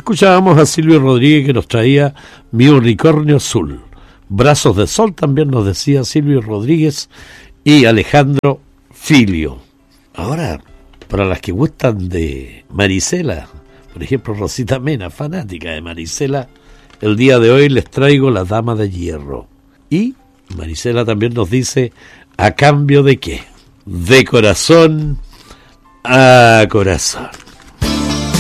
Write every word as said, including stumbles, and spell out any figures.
Escuchábamos a Silvio Rodríguez que nos traía Mi Unicornio Azul. Brazos de Sol también nos decía Silvio Rodríguez y Alejandro Filio. Ahora, para las que gustan de Marisela, por ejemplo Rosita Mena, fanática de Marisela, el día de hoy les traigo La Dama de Hierro. Y Marisela también nos dice, ¿a cambio de qué? De corazón a corazón.